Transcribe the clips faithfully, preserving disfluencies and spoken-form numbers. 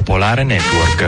Popolare Network.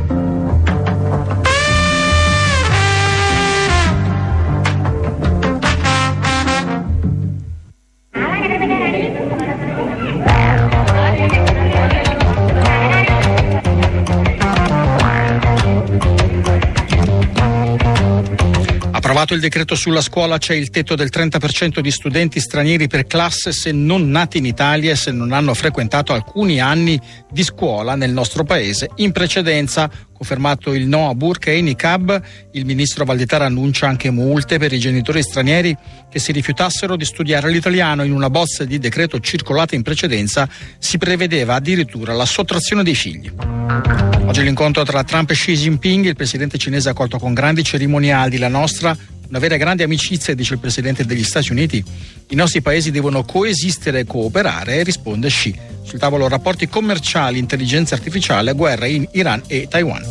Approvato il decreto sulla scuola, c'è il tetto del trenta per cento di studenti stranieri per classe se non nati in Italia e se non hanno frequentato alcuni anni di scuola nel nostro paese. In precedenza, confermato il no a burqa e niqab, il ministro Valditara annuncia anche multe per i genitori stranieri che si rifiutassero di studiare l'italiano. In una bozza di decreto circolata in precedenza si prevedeva addirittura la sottrazione dei figli. Oggi l'incontro tra Trump e Xi Jinping, il presidente cinese ha accolto con grandi cerimoniali. La nostra una vera grande amicizia, dice il presidente degli Stati Uniti. I nostri paesi devono coesistere e cooperare, risponde Xi. Sul tavolo rapporti commerciali, intelligenza artificiale, guerra in Iran e Taiwan.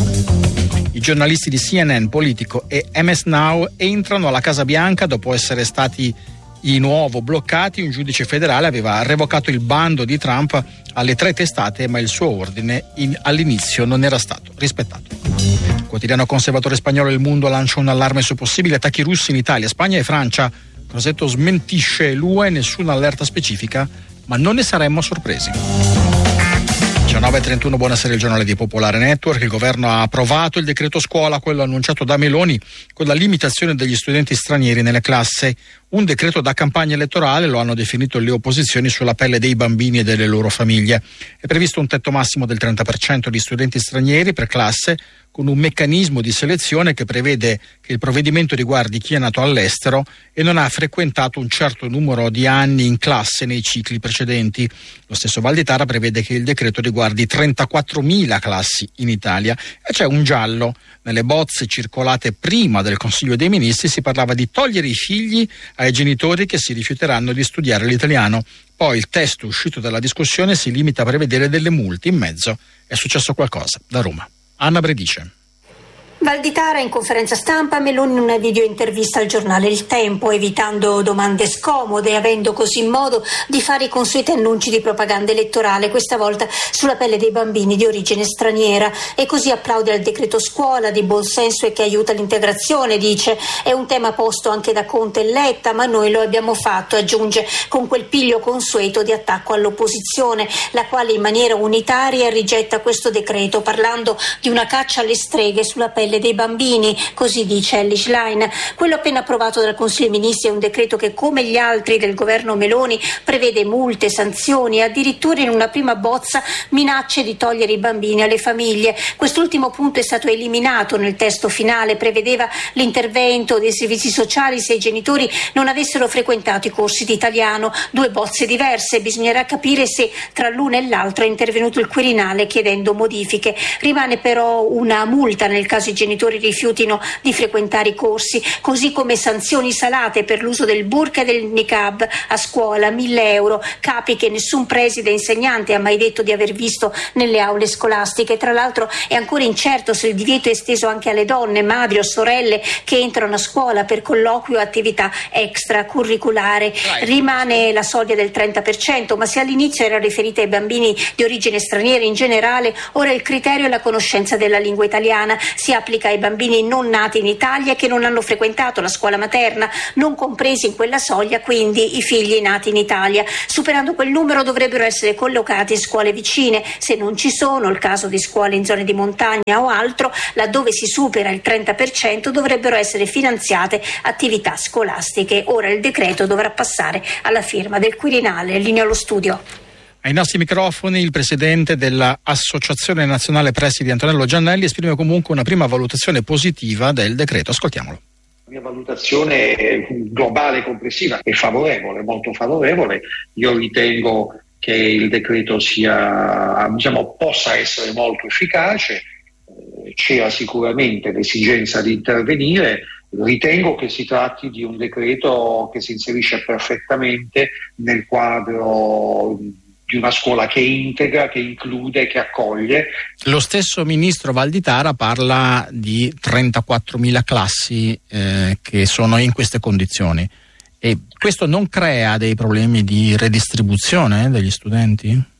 I giornalisti di C N N, Politico e M S Now entrano alla Casa Bianca dopo essere stati di nuovo bloccati. Un giudice federale aveva revocato il bando di Trump alle tre testate, ma il suo ordine in, all'inizio non era stato rispettato. Il quotidiano conservatore spagnolo Il Mundo lancia un allarme su possibili attacchi russi in Italia, Spagna e Francia. Crosetto smentisce l'U E, nessuna allerta specifica, ma non ne saremmo sorpresi. diciannove e trentuno, buonasera, il giornale di Popolare Network. Il governo ha approvato il decreto scuola, quello annunciato da Meloni, con la limitazione degli studenti stranieri nelle classi. Un decreto da campagna elettorale, lo hanno definito le opposizioni, sulla pelle dei bambini e delle loro famiglie. È previsto un tetto massimo del trenta per cento di studenti stranieri per classe, con un meccanismo di selezione che prevede che il provvedimento riguardi chi è nato all'estero e non ha frequentato un certo numero di anni in classe nei cicli precedenti. Lo stesso Valditara prevede che il decreto riguardi trentaquattromila classi in Italia e c'è un giallo. Nelle bozze circolate prima del Consiglio dei Ministri si parlava di togliere i figli ai genitori che si rifiuteranno di studiare l'italiano. Poi il testo uscito dalla discussione si limita a prevedere delle multe. In mezzo è successo qualcosa. Da Roma, Anna Bredice. Valditara in conferenza stampa, Meloni in una video intervista al giornale Il Tempo, evitando domande scomode e avendo così modo di fare i consueti annunci di propaganda elettorale, questa volta sulla pelle dei bambini di origine straniera. E così applaude al decreto scuola di buon senso e che aiuta l'integrazione, dice. È un tema posto anche da Conte e Letta, ma noi lo abbiamo fatto, aggiunge, con quel piglio consueto di attacco all'opposizione, la quale in maniera unitaria rigetta questo decreto, parlando di una caccia alle streghe sulla pelle dei bambini, così dice Elly Schlein. Quello appena approvato dal Consiglio dei Ministri è un decreto che, come gli altri del governo Meloni, prevede multe, sanzioni e addirittura in una prima bozza minacce di togliere i bambini alle famiglie. Quest'ultimo punto è stato eliminato nel testo finale, prevedeva l'intervento dei servizi sociali se i genitori non avessero frequentato i corsi di italiano. Due bozze diverse, bisognerà capire se tra l'una e l'altra è intervenuto il Quirinale chiedendo modifiche. Rimane però una multa nel caso i genitori rifiutino di frequentare i corsi, così come sanzioni salate per l'uso del burqa e del niqab a scuola, mille euro, capi che nessun preside e insegnante ha mai detto di aver visto nelle aule scolastiche. Tra l'altro è ancora incerto se il divieto è esteso anche alle donne, madri o sorelle che entrano a scuola per colloquio o attività extracurriculare. Rimane la soglia del trenta per cento, ma se all'inizio era riferita ai bambini di origine straniera in generale, ora il criterio è la conoscenza della lingua italiana. Si applica ai bambini non nati in Italia e che non hanno frequentato la scuola materna, non compresi in quella soglia quindi i figli nati in Italia. Superando quel numero dovrebbero essere collocati in scuole vicine. Se non ci sono, il caso di scuole in zone di montagna o altro, laddove si supera il trenta per cento dovrebbero essere finanziate attività scolastiche. Ora il decreto dovrà passare alla firma del Quirinale. Linea allo studio. Ai nostri microfoni il presidente dell'Associazione Nazionale Presidi, Antonello Giannelli, esprime comunque una prima valutazione positiva del decreto. Ascoltiamolo. La mia valutazione globale complessiva è favorevole, molto favorevole. Io ritengo che il decreto sia, diciamo, possa essere molto efficace. C'era sicuramente l'esigenza di intervenire. Ritengo che si tratti di un decreto che si inserisce perfettamente nel quadro di una scuola che integra, che include, che accoglie. Lo stesso ministro Valditara parla di trentaquattromila classi eh, che sono in queste condizioni. E questo non crea dei problemi di redistribuzione degli studenti?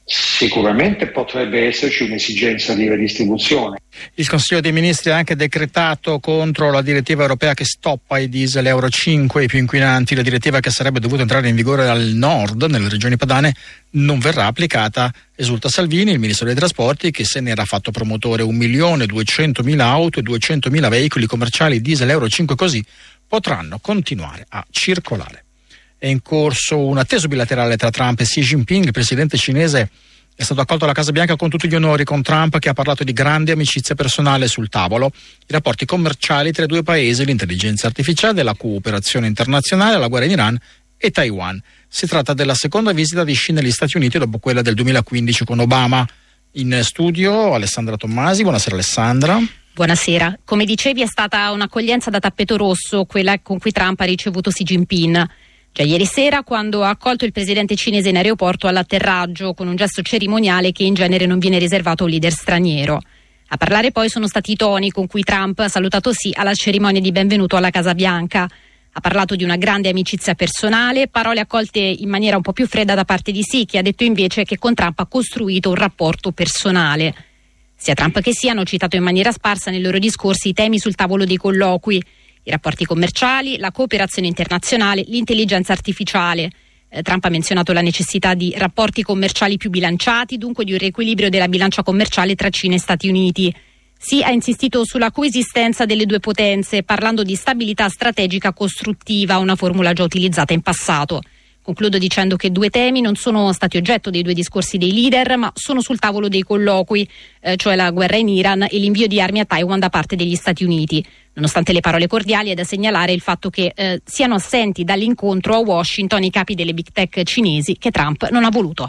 Sicuramente potrebbe esserci un'esigenza di redistribuzione. Il Consiglio dei Ministri ha anche decretato contro la direttiva europea che stoppa i diesel Euro cinque, i più inquinanti. La direttiva, che sarebbe dovuta entrare in vigore al nord, nelle regioni padane, non verrà applicata, esulta Salvini, il ministro dei trasporti, che se ne era fatto promotore. un milione duecentomila auto e duecentomila veicoli commerciali diesel Euro cinque così potranno continuare a circolare. È in corso un atteso bilaterale tra Trump e Xi Jinping. Il presidente cinese è stato accolto alla Casa Bianca con tutti gli onori, con Trump che ha parlato di grande amicizia personale sul tavolo, i rapporti commerciali tra i due paesi, l'intelligenza artificiale, la cooperazione internazionale, la guerra in Iran e Taiwan. Si tratta della seconda visita di Xi negli Stati Uniti dopo quella del duemilaquindici con Obama. In studio Alessandra Tommasi. Buonasera Alessandra. Buonasera. Come dicevi, è stata un'accoglienza da tappeto rosso quella con cui Trump ha ricevuto Xi Jinping. Già ieri sera, quando ha accolto il presidente cinese in aeroporto all'atterraggio con un gesto cerimoniale che in genere non viene riservato a un leader straniero. A parlare poi sono stati i toni con cui Trump ha salutato Xi alla cerimonia di benvenuto alla Casa Bianca. Ha parlato di una grande amicizia personale, parole accolte in maniera un po' più fredda da parte di Xi, che ha detto invece che con Trump ha costruito un rapporto personale. Sia Trump che Xi hanno citato in maniera sparsa nei loro discorsi i temi sul tavolo dei colloqui: i rapporti commerciali, la cooperazione internazionale, l'intelligenza artificiale. Eh, Trump ha menzionato la necessità di rapporti commerciali più bilanciati, dunque di un riequilibrio della bilancia commerciale tra Cina e Stati Uniti. Xi ha insistito sulla coesistenza delle due potenze, parlando di stabilità strategica costruttiva, una formula già utilizzata in passato. Concludo dicendo che due temi non sono stati oggetto dei due discorsi dei leader, ma sono sul tavolo dei colloqui, eh, cioè la guerra in Iran e l'invio di armi a Taiwan da parte degli Stati Uniti. Nonostante le parole cordiali, è da segnalare il fatto che eh, siano assenti dall'incontro a Washington i capi delle big tech cinesi, che Trump non ha voluto.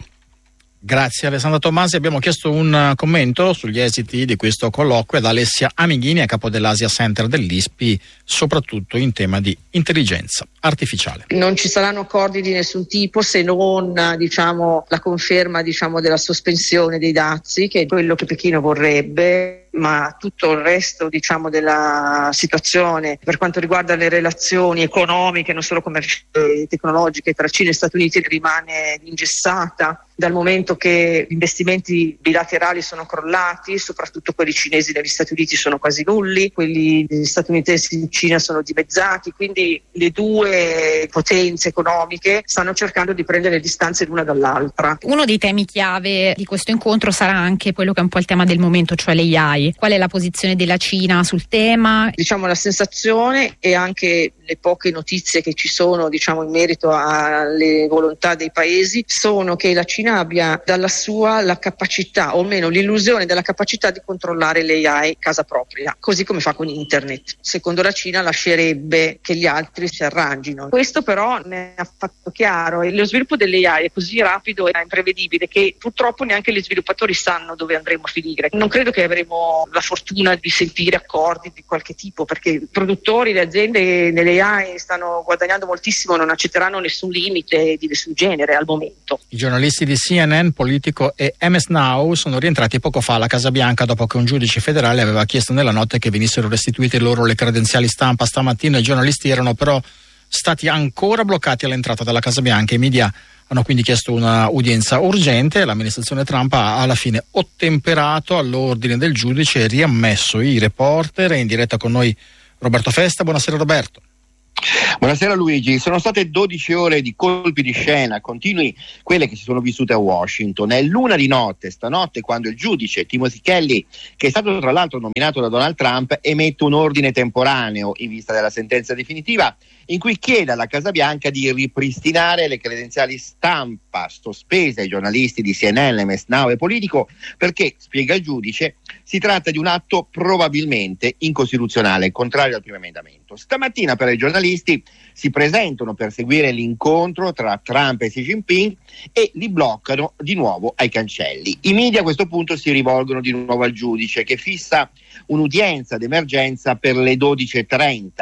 Grazie Alessandra Tommasi. Abbiamo chiesto un commento sugli esiti di questo colloquio ad Alessia Amighini, a capo dell'Asia Center dell'I S P I, soprattutto in tema di intelligenza artificiale. Non ci saranno accordi di nessun tipo, se non diciamo la conferma diciamo della sospensione dei dazi, che è quello che Pechino vorrebbe, ma tutto il resto diciamo della situazione per quanto riguarda le relazioni economiche, non solo commerciali e tecnologiche, tra Cina e Stati Uniti rimane ingessata, dal momento che gli investimenti bilaterali sono crollati, soprattutto quelli cinesi negli Stati Uniti sono quasi nulli, quelli statunitensi in Cina sono dimezzati, quindi le due potenze economiche stanno cercando di prendere distanze l'una dall'altra. Uno dei temi chiave di questo incontro sarà anche quello che è un po' il tema del momento, cioè l'A I. Qual è la posizione della Cina sul tema? Diciamo la sensazione e anche le poche notizie che ci sono diciamo in merito alle volontà dei paesi sono che la Cina abbia dalla sua la capacità, o almeno l'illusione della capacità di controllare l'A I casa propria, così come fa con internet. Secondo la Cina lascerebbe che gli altri si arrangino. Questo però ne ha fatto chiaro, e lo sviluppo dell'A I è così rapido e imprevedibile che purtroppo neanche gli sviluppatori sanno dove andremo a finire. Non credo che avremo la fortuna di sentire accordi di qualche tipo, perché i produttori, le aziende nelle A I stanno guadagnando moltissimo, non accetteranno nessun limite di nessun genere al momento. I giornalisti di C N N, Politico e M S Now sono rientrati poco fa alla Casa Bianca dopo che un giudice federale aveva chiesto nella notte che venissero restituite loro le credenziali stampa. Stamattina i giornalisti erano però stati ancora bloccati all'entrata della Casa Bianca. I media hanno quindi chiesto una udienza urgente. L'amministrazione Trump ha alla fine ottemperato all'ordine del giudice e riammesso i reporter. È in diretta con noi Roberto Festa. Buonasera Roberto. Buonasera Luigi, sono state dodici ore di colpi di scena continui, quelle che si sono vissute a Washington. È l'una di notte stanotte quando il giudice Timothy Kelly, che è stato tra l'altro nominato da Donald Trump, emette un ordine temporaneo in vista della sentenza definitiva in cui chiede alla Casa Bianca di ripristinare le credenziali stampa sospese ai giornalisti di C N N, M S Now e Politico, perché, spiega il giudice, si tratta di un atto probabilmente incostituzionale, contrario al primo emendamento. Stamattina però i giornalisti si presentano per seguire l'incontro tra Trump e Xi Jinping e li bloccano di nuovo ai cancelli. I media a questo punto si rivolgono di nuovo al giudice, che fissa un'udienza d'emergenza per le dodici e trenta.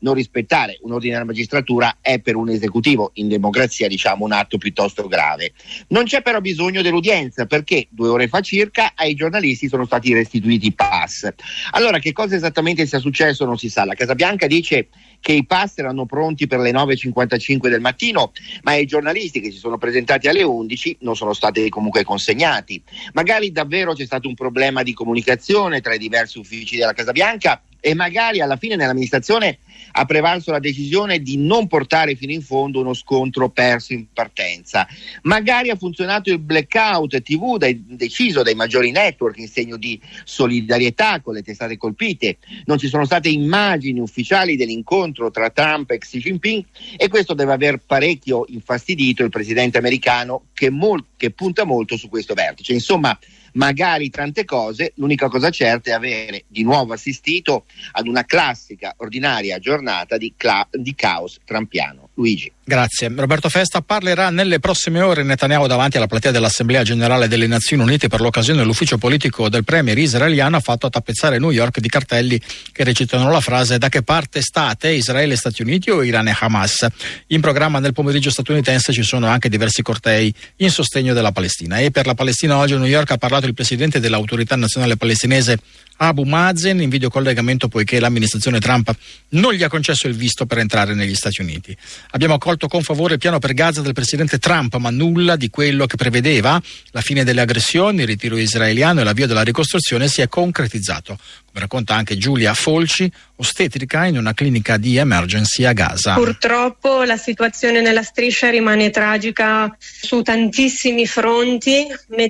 non rispettare un ordine della magistratura è per un esecutivo in democrazia, diciamo, un atto piuttosto grave. Non c'è però bisogno dell'udienza, perché due ore fa circa ai giornalisti sono stati restituiti i pass. Allora, che cosa esattamente sia successo non si sa. La Casa Bianca dice che i pass erano pronti per le nove e cinquantacinque del mattino, ma ai giornalisti che si sono presentati alle undici non sono stati comunque consegnati. Magari davvero c'è stato un problema di comunicazione tra i diversi uffici della Casa Bianca e magari alla fine nell'amministrazione ha prevalso la decisione di non portare fino in fondo uno scontro perso in partenza. Magari ha funzionato il blackout tivù dai, deciso dai maggiori network in segno di solidarietà con le testate colpite. Non ci sono state immagini ufficiali dell'incontro tra Trump e Xi Jinping e questo deve aver parecchio infastidito il presidente americano che, mol- che punta molto su questo vertice. Insomma, magari tante cose, l'unica cosa certa è avere di nuovo assistito ad una classica, ordinaria giornata di, cla- di caos trampiano. Luigi. Grazie. Roberto Festa parlerà nelle prossime ore. Netanyahu davanti alla platea dell'Assemblea Generale delle Nazioni Unite. Per l'occasione l'ufficio politico del premier israeliano ha fatto tappezzare New York di cartelli che recitano la frase: da che parte state, Israele, Stati Uniti o Iran e Hamas? In programma nel pomeriggio statunitense ci sono anche diversi cortei in sostegno della Palestina. E per la Palestina oggi a New York ha parlato il presidente dell'autorità nazionale palestinese Abu Mazen in videocollegamento, poiché l'amministrazione Trump non gli ha concesso il visto per entrare negli Stati Uniti. Abbiamo accolto con favore il piano per Gaza del presidente Trump, ma nulla di quello che prevedeva la fine delle aggressioni, il ritiro israeliano e l'avvio della ricostruzione si è concretizzato, come racconta anche Giulia Folci, ostetrica in una clinica di emergency a Gaza. Purtroppo la situazione nella striscia rimane tragica su tantissimi fronti.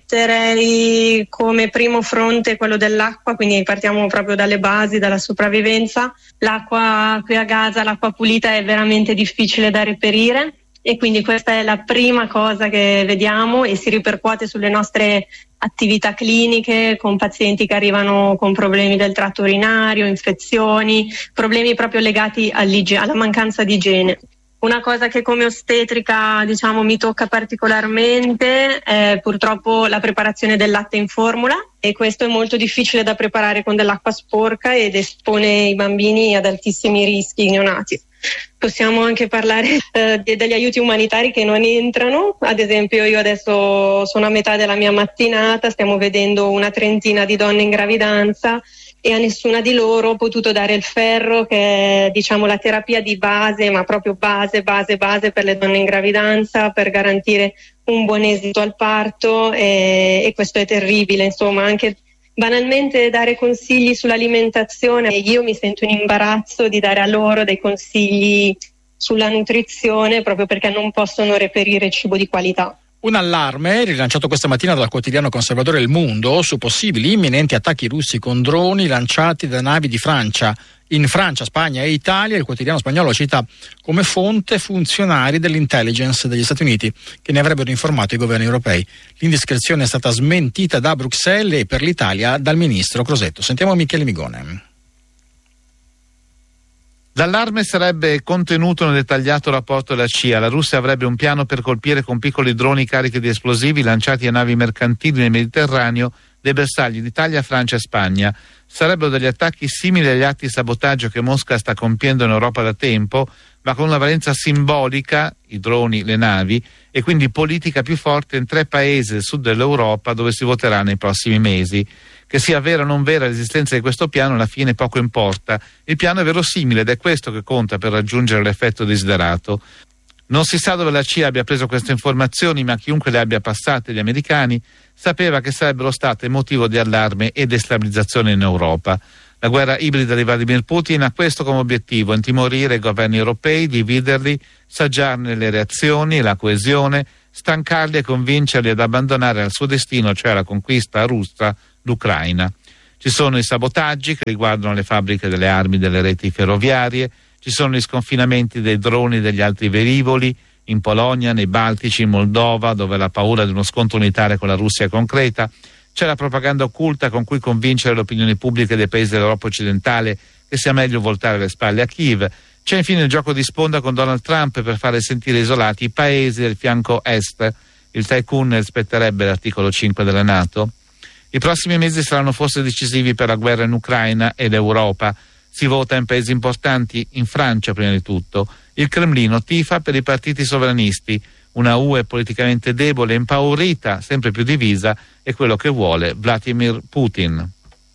Metterei come primo fronte quello dell'acqua, quindi partiamo proprio dalle basi, dalla sopravvivenza. L'acqua qui a Gaza, l'acqua pulita è veramente difficile da reperire e quindi questa è la prima cosa che vediamo e si ripercuote sulle nostre attività cliniche con pazienti che arrivano con problemi del tratto urinario, infezioni, problemi proprio legati alla mancanza di igiene. Una cosa che come ostetrica diciamo mi tocca particolarmente è purtroppo la preparazione del latte in formula e questo è molto difficile da preparare con dell'acqua sporca ed espone i bambini ad altissimi rischi neonati. Possiamo anche parlare eh, degli aiuti umanitari che non entrano, ad esempio io adesso sono a metà della mia mattinata, stiamo vedendo una trentina di donne in gravidanza e a nessuna di loro ho potuto dare il ferro che è diciamo la terapia di base, ma proprio base, base, base per le donne in gravidanza, per garantire un buon esito al parto e, e questo è terribile, insomma anche banalmente dare consigli sull'alimentazione, io mi sento in imbarazzo di dare a loro dei consigli sulla nutrizione proprio perché non possono reperire cibo di qualità. Un allarme rilanciato questa mattina dal quotidiano conservatore Il Mundo su possibili imminenti attacchi russi con droni lanciati da navi di Francia. In Francia, Spagna e Italia il quotidiano spagnolo cita come fonte funzionari dell'intelligence degli Stati Uniti che ne avrebbero informato i governi europei. L'indiscrezione è stata smentita da Bruxelles e per l'Italia dal ministro Crosetto. Sentiamo Michele Migone. L'allarme sarebbe contenuto nel dettagliato rapporto della C I A. La Russia avrebbe un piano per colpire con piccoli droni carichi di esplosivi lanciati a navi mercantili nel Mediterraneo dei bersagli d'Italia, Francia e Spagna. Sarebbero degli attacchi simili agli atti di sabotaggio che Mosca sta compiendo in Europa da tempo, ma con una valenza simbolica, i droni, le navi, e quindi politica più forte in tre paesi del sud dell'Europa dove si voterà nei prossimi mesi. Che sia vera o non vera l'esistenza di questo piano alla fine poco importa. Il piano è verosimile ed è questo che conta per raggiungere l'effetto desiderato. Non si sa dove la C I A abbia preso queste informazioni, ma chiunque le abbia passate, gli americani, sapeva che sarebbero state motivo di allarme e destabilizzazione in Europa. La guerra ibrida di Vladimir Putin ha questo come obiettivo: intimorire i governi europei, dividerli, saggiarne le reazioni e la coesione, stancarli e convincerli ad abbandonare al suo destino, cioè la conquista russa, l'Ucraina. Ci sono i sabotaggi che riguardano le fabbriche delle armi delle reti ferroviarie, ci sono gli sconfinamenti dei droni e degli altri velivoli in Polonia, nei Baltici, in Moldova, dove la paura di uno scontro unitario con la Russia è concreta. C'è la propaganda occulta con cui convincere le opinioni pubbliche dei paesi dell'Europa occidentale che sia meglio voltare le spalle a Kiev. C'è infine il gioco di sponda con Donald Trump per fare sentire isolati i paesi del fianco est. Il tycoon rispetterebbe l'articolo cinque della NATO. I prossimi mesi saranno forse decisivi per la guerra in Ucraina e l'Europa. Si vota in paesi importanti, in Francia prima di tutto. Il Cremlino tifa per i partiti sovranisti. Una U E politicamente debole, impaurita, sempre più divisa, è quello che vuole Vladimir Putin.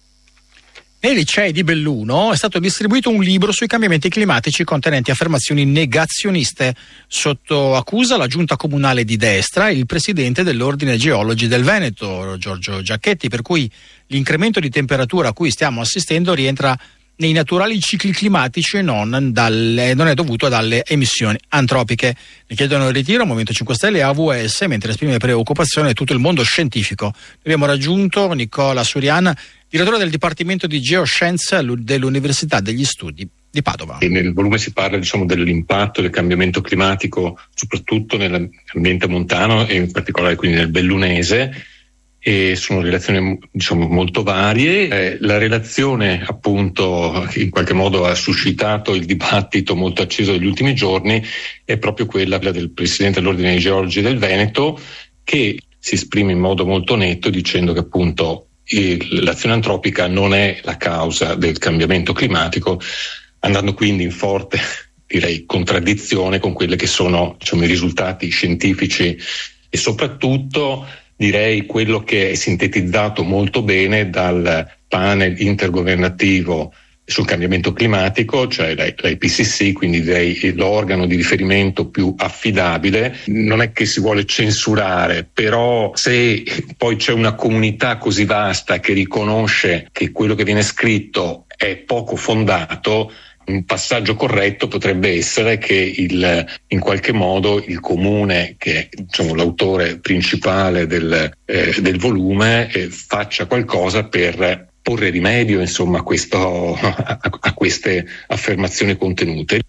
Nei licei di Belluno è stato distribuito un libro sui cambiamenti climatici contenenti affermazioni negazioniste. Sotto accusa la giunta comunale di destra e il presidente dell'Ordine Geologi del Veneto, Giorgio Giacchetti, per cui l'incremento di temperatura a cui stiamo assistendo rientra nei naturali cicli climatici e non, dalle, non è dovuto dalle emissioni antropiche. Ne chiedono il ritiro Movimento cinque Stelle e A V S, mentre esprime preoccupazione tutto il mondo scientifico. Abbiamo raggiunto Nicola Surian, direttore del Dipartimento di Geoscienze dell'Università degli Studi di Padova. E nel volume si parla, diciamo, dell'impatto del cambiamento climatico soprattutto nell'ambiente montano e in particolare quindi nel bellunese, e sono relazioni, diciamo, molto varie. Eh, la relazione appunto che in qualche modo ha suscitato il dibattito molto acceso degli ultimi giorni è proprio quella del presidente dell'Ordine dei Geologi del Veneto, che si esprime in modo molto netto dicendo che appunto il, l'azione antropica non è la causa del cambiamento climatico, andando quindi in forte, direi, contraddizione con quelli che sono, diciamo, i risultati scientifici e soprattutto direi quello che è sintetizzato molto bene dal panel intergovernativo sul cambiamento climatico, cioè l'I P C C, quindi direi l'organo di riferimento più affidabile. Non è che si vuole censurare, però se poi c'è una comunità così vasta che riconosce che quello che viene scritto è poco fondato, un passaggio corretto potrebbe essere che il, in qualche modo il comune, che è, diciamo, l'autore principale del, eh, del volume, eh, faccia qualcosa per porre rimedio, insomma, a, questo, a, a queste affermazioni contenute.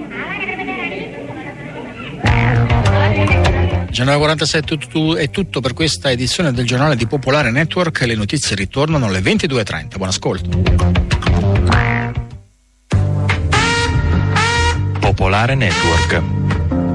Giornale quarantasei è tutto per questa edizione del giornale di Popolare Network. Le notizie ritornano alle ventidue e trenta. Buon ascolto. Popolare Network.